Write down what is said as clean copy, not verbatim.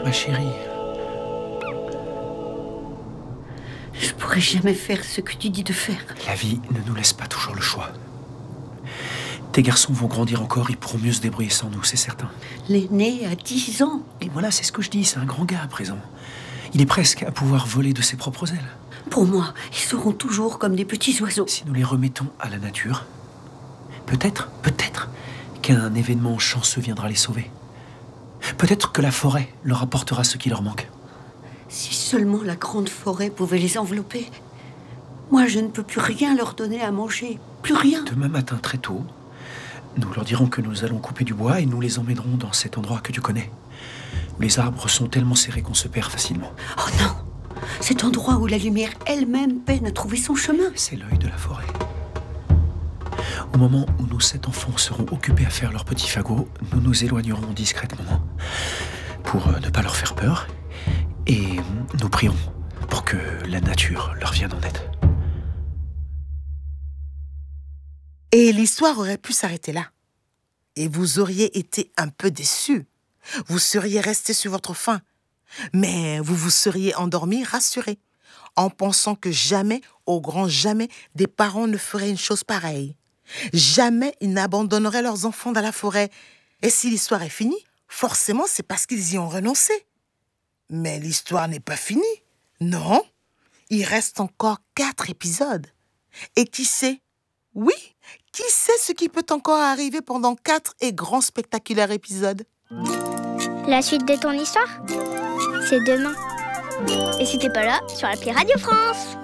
ma chérie. Je pourrais jamais faire ce que tu dis de faire. La vie ne nous laisse pas toujours le choix. Tes garçons vont grandir encore, ils pourront mieux se débrouiller sans nous, c'est certain. L'aîné a 10 ans. Et voilà, c'est ce que je dis, c'est un grand gars à présent. Il est presque à pouvoir voler de ses propres ailes. Pour moi, ils seront toujours comme des petits oiseaux. Si nous les remettons à la nature, peut-être qu'un événement chanceux viendra les sauver. Peut-être que la forêt leur apportera ce qui leur manque. Si seulement la grande forêt pouvait les envelopper. Moi, je ne peux plus rien leur donner à manger. Plus rien. Demain matin, très tôt, nous leur dirons que nous allons couper du bois et nous les emmènerons dans cet endroit que tu connais. Où les arbres sont tellement serrés qu'on se perd facilement. Oh non! Cet endroit où la lumière elle-même peine à trouver son chemin. C'est l'œil de la forêt. Au moment où nos 7 enfants seront occupés à faire leurs petits fagots, nous nous éloignerons discrètement pour ne pas leur faire peur et nous prierons pour que la nature leur vienne en aide. Et l'histoire aurait pu s'arrêter là. Et vous auriez été un peu déçus. Vous seriez restés sur votre faim. Mais vous vous seriez endormis rassurés, en pensant que jamais, au grand jamais, des parents ne feraient une chose pareille. Jamais ils n'abandonneraient leurs enfants dans la forêt. Et si l'histoire est finie, forcément c'est parce qu'ils y ont renoncé. Mais l'histoire n'est pas finie. Non, il reste encore 4 épisodes. Et qui sait? Oui, qui sait ce qui peut encore arriver pendant 4 et grands spectaculaires épisodes? La suite de ton histoire, c'est demain. Et si t'es pas là, sur l'appli Radio France.